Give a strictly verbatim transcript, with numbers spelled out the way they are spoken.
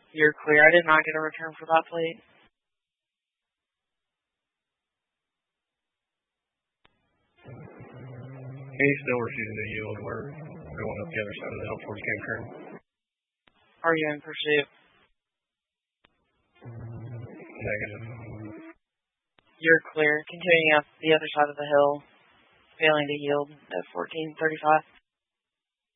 You're clear. I did not get a return for that plate. He's still refusing to yield. We're going up the other side of the hill towards Game Kern. Are you in pursuit? Negative. You're clear. Continuing up the other side of the hill. Failing to yield at fourteen thirty-five.